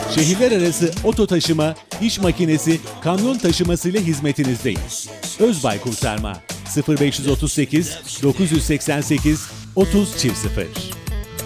Şehirler arası oto taşıma, iş makinesi, kamyon taşımasıyla hizmetinizdeyiz. Özbay Kurtarma 0538 988 30 00